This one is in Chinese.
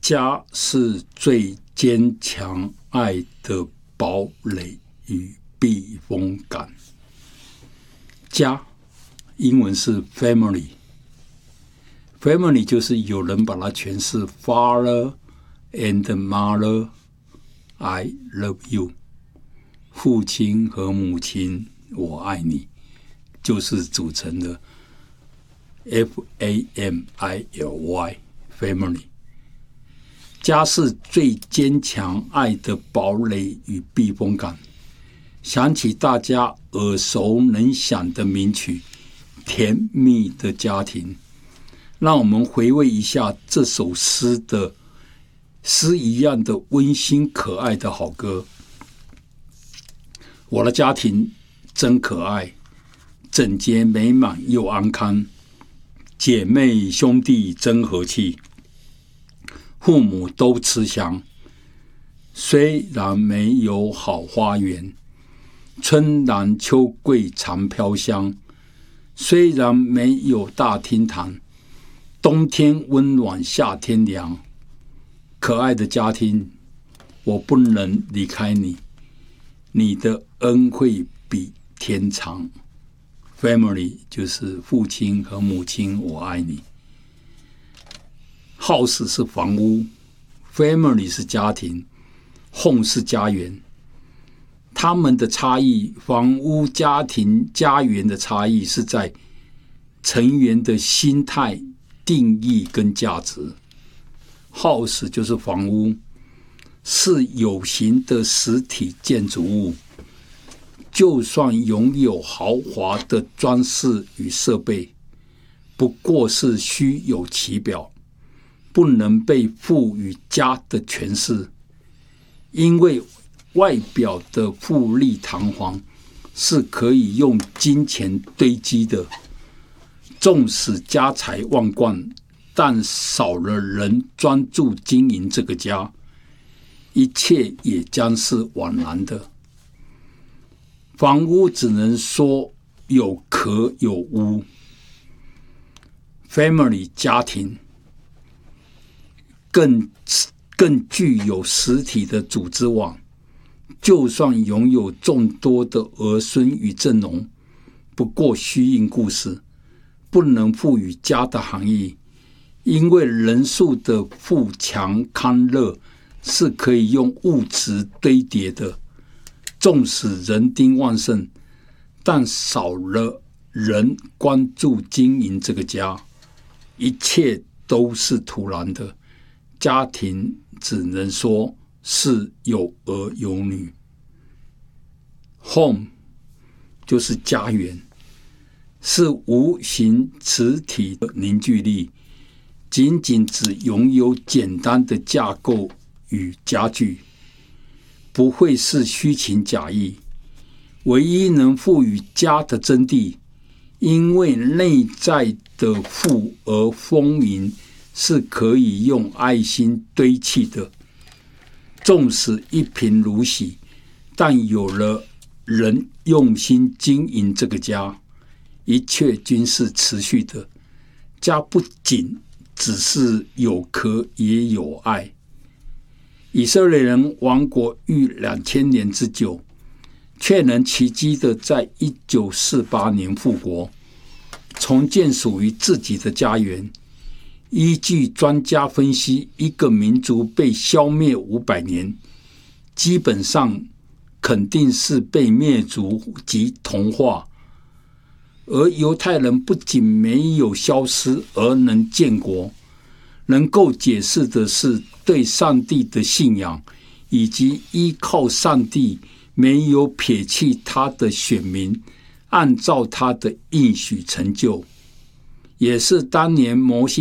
家是最坚强爱的堡垒与避风港。家英文是 family，family 就是有人把它诠释 Father and Mother I love you， 父亲和母亲我爱你，就是组成的 family family。家是最坚强爱的堡垒与避风港。想起大家耳熟能详的名曲《甜蜜的家庭》，让我们回味一下这首诗一样的温馨可爱的好歌。我的家庭真可爱，整洁美满又安康，姐妹兄弟真和气，父母都慈祥。虽然没有好花园，春兰秋桂常飘香，虽然没有大厅堂，冬天温暖夏天凉。可爱的家庭，我不能离开你，你的恩惠比天长。 Family 就是父亲和母亲我爱你。 House 是房屋， Family 是家庭， Home 是家园。他们的差异，房屋、家庭、家园的差异是在成员的心态、定义跟价值。 House 就是房屋，是有形的实体建筑物，就算拥有豪华的装饰与设备，不过是虚有其表，不能被赋予家的诠释。因为外表的富丽堂皇是可以用金钱堆积的，纵使家财万贯，但少了人专注经营这个家，一切也将是枉然的。房屋只能说有壳有屋。 Family 家庭更具有实体的组织网，就算拥有众多的儿孙与阵容，不过虚应故事，不能赋予家的含义。因为人数的富强康乐是可以用物质堆叠的，纵使人丁旺盛，但少了人关注经营这个家，一切都是徒然的。家庭只能说是有儿有女。 Home 就是家园，是无形实体的凝聚力，仅只拥有简单的架构与家具，不会是虚情假意。唯一能赋予家的真谛，因为内在的富而丰盈是可以用爱心堆砌的。纵使一贫如洗，但有了人用心经营这个家，一切均是持续的。家不仅只是有壳也有爱。以色列人亡国逾2000年之久，却能奇迹的在1948年复国，重建属于自己的家园。依据专家分析，一个民族被消灭500年，基本上肯定是被灭族及同化。而犹太人不仅没有消失，而能建国，能够解释的是对上帝的信仰，以及依靠上帝没有撇弃他的选民，按照他的应许成就。也是当年摩西